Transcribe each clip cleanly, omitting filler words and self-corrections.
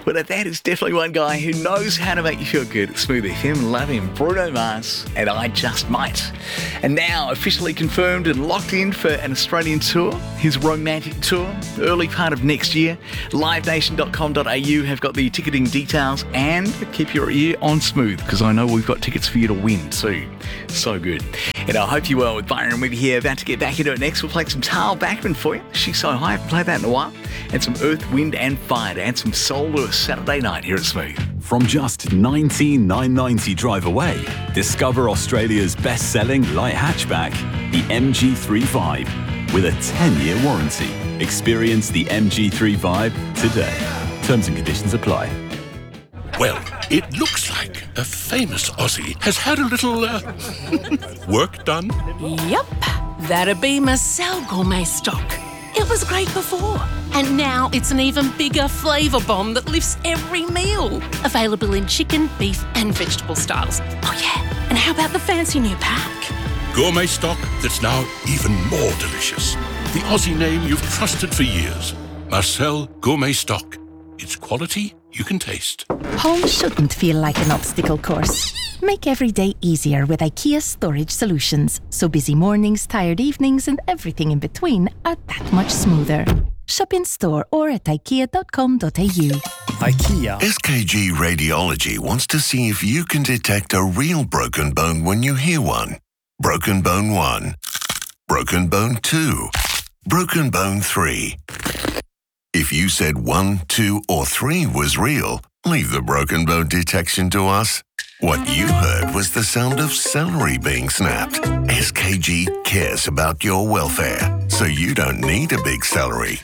But that is definitely one guy who knows how to make you feel good. Smooth FM, love him. Bruno Mars and I Just Might. And now officially confirmed and locked in for an Australian tour, his romantic tour, early part of next year. LiveNation.com.au have got the ticketing details, and keep your ear on Smooth because I know we've got tickets for you to win too. So good. And I hope you're well with Byron Weber here. About to get back into it next. We'll play some Tal Bachman for you. She's So High. I haven't played that in a while. And some Earth, Wind and Fire and some Soul Lewis Saturday night here at Smooth. From just $19,990 drive away, discover Australia's best-selling light hatchback, the MG3 Vibe, with a 10-year warranty. Experience the MG3 Vibe today. Terms and conditions apply. Well, it looks like a famous Aussie has had a little work done. Yep, that'd be Marcel Gourmet Stock. It was great before, and now it's an even bigger flavour bomb that lifts every meal. Available in chicken, beef and vegetable styles. Oh yeah, and how about the fancy new pack? Gourmet stock that's now even more delicious. The Aussie name you've trusted for years. Marcel Gourmet Stock. It's quality you can taste. Home shouldn't feel like an obstacle course. Make every day easier with IKEA storage solutions, so busy mornings, tired evenings and everything in between are that much smoother. Shop in store or at ikea.com.au. IKEA. SKG Radiology wants to see if you can detect a real broken bone when you hear one. Broken bone 1. Broken bone 2. Broken bone 3. If you said 1, 2 or 3 was real, leave the broken bone detection to us. What you heard was the sound of celery being snapped. SKG cares about your welfare, so you don't need a big salary.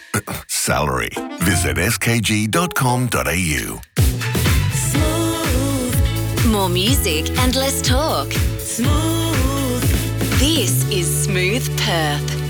Visit skg.com.au. Smooth. More music and less talk. Smooth. This is Smooth Perth.